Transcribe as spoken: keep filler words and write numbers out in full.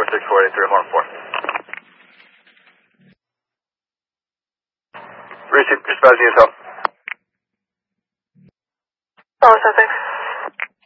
six four eight three, Mark four. Receive, dispatch Utah. Oh, Sussex.